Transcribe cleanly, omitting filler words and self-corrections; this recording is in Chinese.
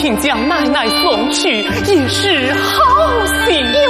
亲将奶奶送去，也是好心。